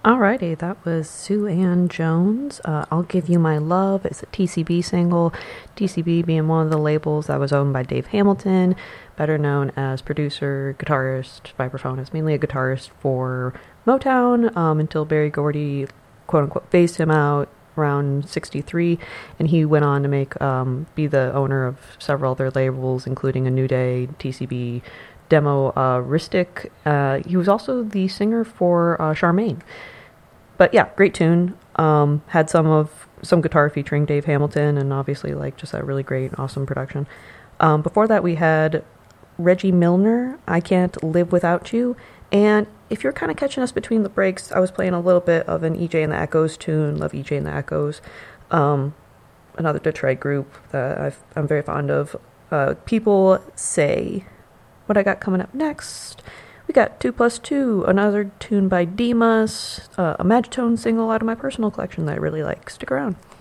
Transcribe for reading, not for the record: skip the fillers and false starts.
Alrighty, that was Sue Ann Jones. I'll Give You My Love. It's a TCB single. TCB being one of the labels that was owned by Dave Hamilton, better known as producer, guitarist, vibraphonist, mainly a guitarist for Motown, until Berry Gordy, quote unquote, phased him out around 63, and he went on to be the owner of several other labels, including A New Day, TCB, Demo Ristic. He was also the singer for Charmaine. But yeah, great tune. Had some guitar featuring Dave Hamilton, and obviously like just that really great, awesome production. Before that, we had Reggie Milner, I Can't Live Without You. And if you're kind of catching us between the breaks, I was playing a little bit of an EJ and the Echoes tune. Love EJ and the Echoes. Another Detroit group that I'm very fond of. People Say. What I got coming up next? We got 2+2, another tune by Demas, a Magitone single out of my personal collection that I really like. Stick around.